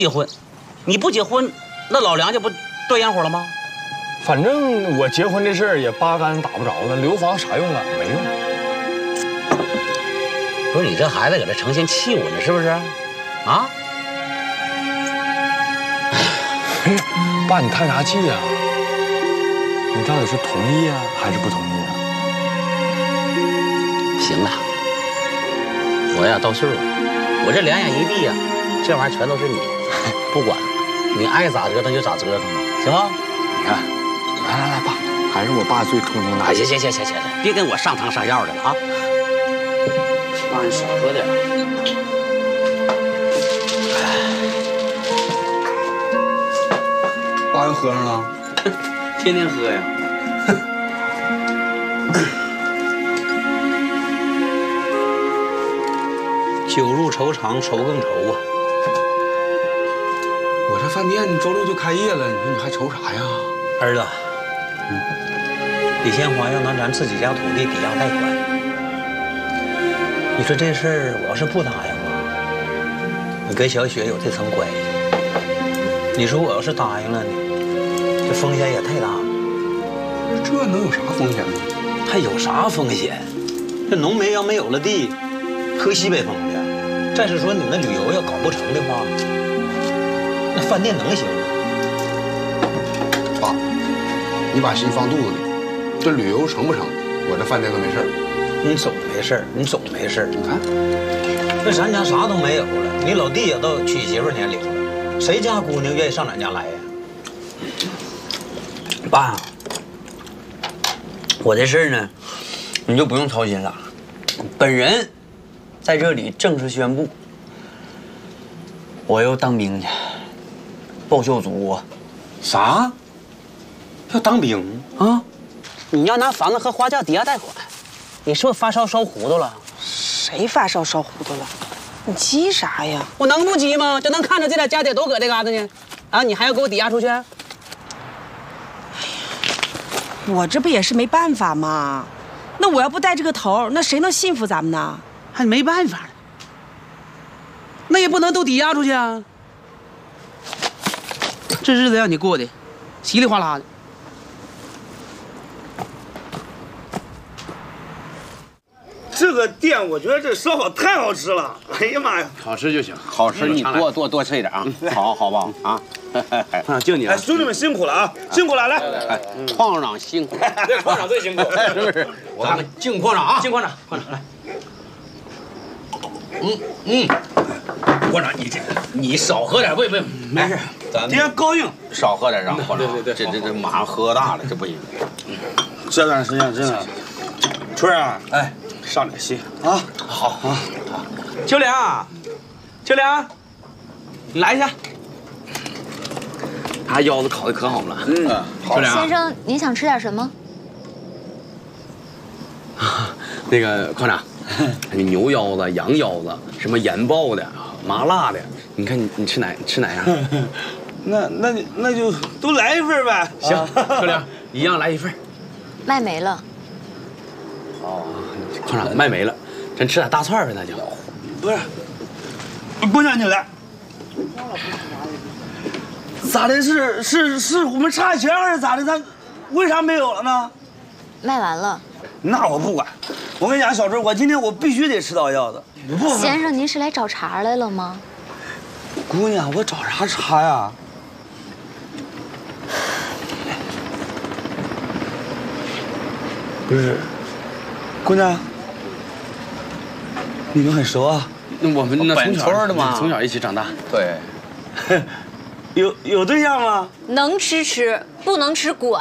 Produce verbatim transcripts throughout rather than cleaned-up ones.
结婚，你不结婚，那老梁家不断烟火了吗？ 反正我结婚这事儿也八竿打不着了，留房啥用啊？没用。 不是你这孩子搁这成心气我呢，是不是？啊？ 哎，爸，你叹啥气呀？你到底是同意啊，还是不同意啊？ 行了，我呀到岁数了，我这两眼一闭呀，这玩意儿全都是你，不管了，你爱咋折腾就咋折腾吧，行吗？ 你看，来来来，爸，还是我爸最通情达理。 行行行行行，别跟我上汤上药的了啊！爸，你少喝点。 爸又喝上了， 天天喝呀。酒入愁肠，愁更愁啊！ 我这饭店周六就开业了，你说你还愁啥呀？ 儿子，嗯，李鲜花要拿咱自己家土地抵押贷款，你说这事儿我要是不答应吧，你跟小雪有这层关系，你说我要是答应了呢，这风险也太大了。 这能有啥风险呢？ 还有啥风险？这浓眉要没有了地，喝西北风的。再是说你们旅游要搞不成的话，那饭店能行吗？ 爸，你把心放肚子里，这旅游成不成，我这饭店都没事儿。 你总没事儿，你总没事儿。你看，那咱家啥都没有了，你老弟也到娶媳妇年龄了，谁家姑娘愿意上咱家来呀？爸，我这事儿呢，你就不用操心了。本人在这里正式宣布，我要当兵去，报效祖国。 啥？要当兵啊？你要拿房子和花轿抵押贷款，你是不是发烧烧糊涂了？ 谁发烧烧糊涂了？你急啥呀？ 我能不急吗？就能看着这俩家底都搁这嘎达呢，啊，你还要给我抵押出去？哎呀， 我这不也是没办法吗？那我要不带这个头，那谁能信服咱们呢？ 还没办法，那也不能都抵押出去啊。这日子让你过的稀里哗啦的。 这个店我觉得这烧烤太好吃了，哎呀妈呀， 好吃就行，好吃你多多多吃一点啊，好好不好啊？ 啊，敬你！哎，兄弟们辛苦了啊，辛苦了，来， 哎，矿长辛苦， 这矿长最辛苦， 是不是？咱们敬矿长啊， 敬矿长，矿长来。 嗯嗯，矿长你这你少喝点，不不，没事，咱今天高兴， 少喝点啊，矿长， 对对对， 这这这马上喝大了，这不行。 这段时间真的，春儿啊，哎。上点心啊！ 好啊， 秋良，秋良，你来一下。 他腰子烤的可好了。 嗯， 好。 先生，您想吃点什么？ 那个矿长，牛腰子、羊腰子，什么盐爆的、麻辣的，你看你你吃哪吃哪样？ 那那那就都来一份呗。 行，秋良一样来一份。 卖没了。 哦。矿长卖没了，咱吃点大串呗，那就。 不是，姑娘你来，咋的？是是是我们差钱还是咋的？咱为啥没有了呢？ 卖完了。 那我不管，我跟你讲，小春，我今天我必须得吃到腰子。不， 先生，您是来找茬来了吗？ 姑娘，我找啥茬呀？不是，姑娘。你们很熟啊？ 我们那从小的嘛， 从小一起长大。 对，有有对象吗？ 能吃吃，不能吃滚。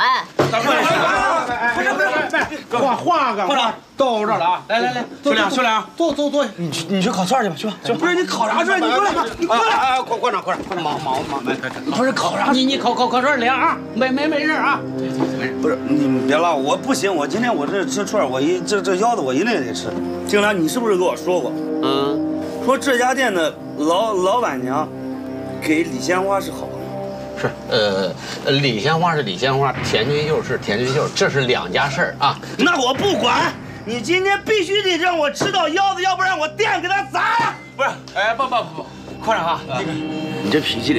画画干嘛？ 到这儿了啊！来来来，秋良秋良， 坐坐坐，你去你去烤串去吧，去吧去吧。不是你烤啥串？你过来，你过来！ 哎，矿矿长矿长矿长，忙忙忙没？ 不是烤啥？ 你你烤烤烤串凉啊！没没没事啊！ 不是你们别唠，我不行，我今天我这吃串，我一这这腰子我一定得吃。经理，你是不是跟我说过？ 嗯， 说这家店的老老板娘给李鲜花是好的。 是，呃，李鲜花是李鲜花，田君秀是田君秀，这是两家事儿啊。 那我不管，你今天必须得让我吃到腰子，要不然我店给他砸了。 不是，哎，不不不不，矿长啊，那个你这脾气